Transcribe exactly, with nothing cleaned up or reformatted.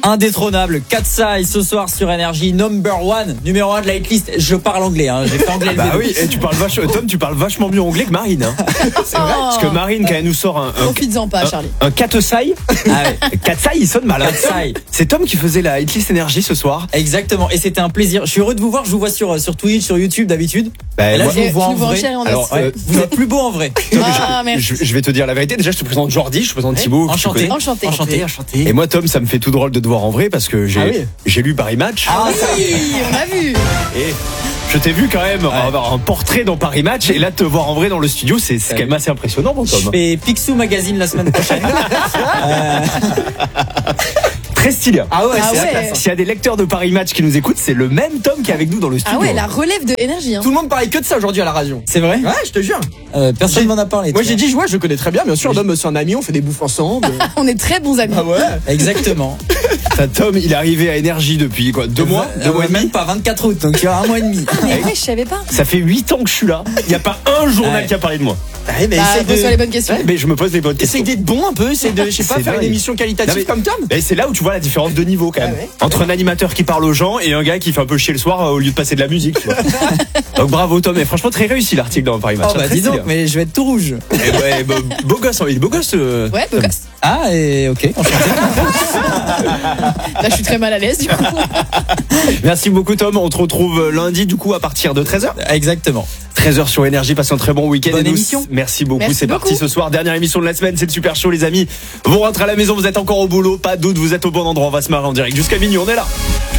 Indétrônable, Katsai ce soir sur Énergie, number one, numéro un de la hitlist. Je parle anglais, hein. J'ai fait anglais. Bah oui, et tu parles vachement, Tom, tu parles vachement mieux anglais que Marine. Hein. C'est vrai. Parce que Marine, quand elle nous sort un, un, Profites-en pas, Charlie. un, un Katsai, Ah ouais. Katsai, il sonne mal. Katsai. C'est Tom qui faisait la hitlist Énergie ce soir. Exactement, et c'était un plaisir. Je suis heureux de vous voir. Je vous vois sur sur Twitch, sur YouTube d'habitude. Bah, Et là, moi- je vous vois Tu en nous vois en vrai. chair et en os. Alors, Ouais, euh, vous êtes plus beau en vrai. Tom, Ah, je, merci. je- je vais te dire la vérité. Déjà, je te présente Jordi, je te présente Thibaut. que tu Enchanté. connais. Enchanté. Enchanté. enchanté. Et moi, Tom, ça me fait tout drôle de te voir en vrai parce que j'ai Ah oui. j'ai lu Paris Match. Ah, ça y est. Oui, on a vu. Et je t'ai vu quand même avoir un portrait dans Paris Match. Et là, te voir en vrai dans le studio, c'est c'est quand même assez impressionnant, mon Je Tom. fais Picsou Magazine la semaine prochaine. Euh, Très stylé. Ah ouais, Ah c'est ouais. la classe. S'il y a des lecteurs de Paris Match qui nous écoutent, c'est le même Tom qui est avec nous dans le studio. Ah ouais, la relève de énergie. Hein. Tout le monde parlait que de ça aujourd'hui à la radio. C'est vrai. Ouais, je te jure. Euh, personne m'en a parlé. Moi tu j'ai vois. dit, ouais, je connais très bien, bien sûr. Dom, c'est un ami, on fait des bouffes ensemble. On est très bons amis. Ah ouais. Exactement. Ça, Tom, il est arrivé à Énergie depuis quoi Deux mois Euh, Deux mois ouais, et demi. même pas vingt-quatre août, donc il y a un mois et demi. Mais ouais, je savais pas. Ça fait huit ans que je suis là. Il n'y a pas un journal Ouais. qui a parlé de moi. Ouais, mais Bah, essaye pose-toi de... les bonnes questions. Mais je me pose les bonnes questions. Essaye d'être bon un peu, essaye de, je sais pas, C'est faire dingue. une émission qualitative Non, mais- comme Tom. Et c'est là où tu vois la différence de niveau quand même. Ah ouais. Entre un animateur qui parle aux gens et un gars qui fait un peu chier le soir euh, au lieu de passer de la musique. Tu vois. Donc bravo Tom, et franchement très réussi l'article dans Paris Match. Oh bah Très dis donc, stylé. mais je vais être tout rouge. Et ouais, bah, beau gosse, hein, il est beau gosse. euh, Ouais, beau Tom. gosse. Ah et ok, enchanté. Là, je suis très mal à l'aise du coup. Merci beaucoup Tom, on te retrouve lundi du coup à partir de treize heures. Exactement. treize heures sur Énergie, passez un très bon week-end. Bonne et nous, émission. Merci beaucoup, Merci c'est beaucoup. parti ce soir. Dernière émission de la semaine, c'est le Super Show les amis. Vous rentrez à la maison, vous êtes encore au boulot, pas de doute, vous êtes au bon endroit, on va se marrer en direct jusqu'à minuit, on est là.